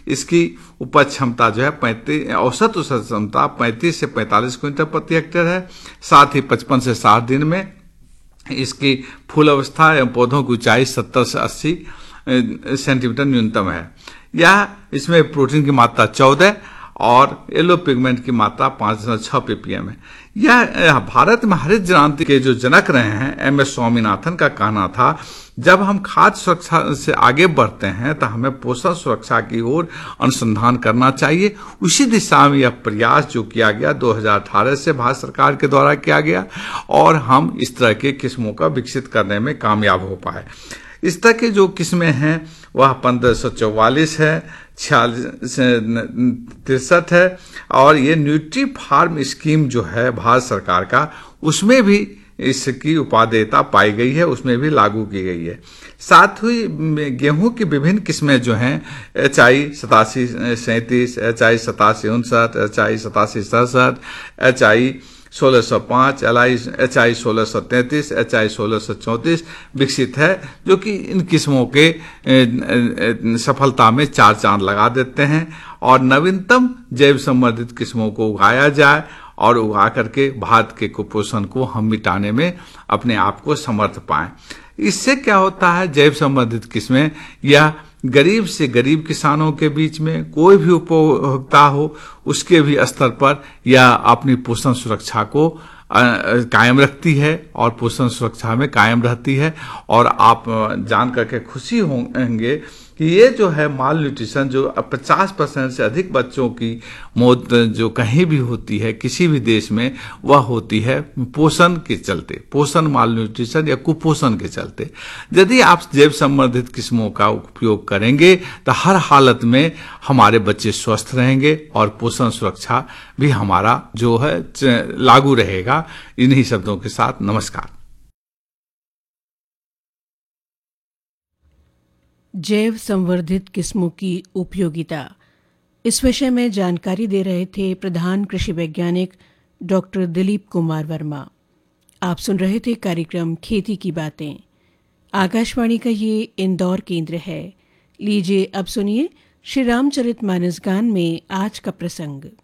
इसकी उपज क्षमता जो है 35, औसत उपज क्षमता 35 से 45 क्विंटल प्रति हेक्टेयर है। साथ ही 55 से 60 दिन में इसकी फूल अवस्था एवं पौधों की ऊंचाई 70 से 80 सेंटीमीटर न्यूनतम है। यह इसमें प्रोटीन की मात्रा 14 और येलो पिगमेंट की मात्रा 5.6 ppm है। यह भारत में हरित क्रांति के जो जनक रहे हैं MS स्वामीनाथन का कहना था, जब हम खाद्य सुरक्षा से आगे बढ़ते हैं तो हमें पोषण सुरक्षा की ओर अनुसंधान करना चाहिए। उसी दिशा में यह प्रयास जो किया गया 2018 से भारत सरकार के द्वारा किया गया और हम इस तरह के किस्मों का विकसित करने में कामयाब हो पाए। इस तरह के जो किस्में हैं वह 1544 है, 4663 है और ये न्यूट्री फार्म स्कीम जो है भारत सरकार का, उसमें भी इसकी उपादेयता पाई गई है, उसमें भी लागू की गई है। साथ ही गेहूं की विभिन्न किस्में जो हैं HI 8737, HI 8759, HI 8767, HI 1605, HI 1633, HI 1634 विकसित है, जो कि इन किस्मों के सफलता में 4 चांद लगा देते हैं और नवीनतम जैव संवर्धित किस्मों को उगाया जाए और उगा करके भारत के कुपोषण को हम मिटाने में अपने आप को समर्थ पाएं। इससे क्या होता है, जैव संवर्धित किस्में या गरीब से गरीब किसानों के बीच में कोई भी उपभोक्ता हो उसके भी स्तर पर यह अपनी पोषण सुरक्षा को कायम रखती है और पोषण सुरक्षा में कायम रहती है। और आप जान करके खुशी होंगे कि ये जो है माल न्यूट्रिशन जो 50% से अधिक बच्चों की मौत जो कहीं भी होती है किसी भी देश में, वह होती है पोषण के चलते, पोषण माल न्यूट्रिशन या कुपोषण के चलते। यदि आप जैव संवर्धित किस्मों का उपयोग करेंगे तो हर हालत में हमारे बच्चे स्वस्थ रहेंगे और पोषण सुरक्षा भी हमारा जो है लागू रहेगा। इन्हीं शब्दों के साथ नमस्कार। जैव संवर्धित किस्मों की उपयोगिता, इस विषय में जानकारी दे रहे थे प्रधान कृषि वैज्ञानिक डॉक्टर दिलीप कुमार वर्मा। आप सुन रहे थे कार्यक्रम खेती की बातें। आकाशवाणी का ये इंदौर केंद्र है। लीजिए अब सुनिए श्री रामचरितमानस गान में आज का प्रसंग।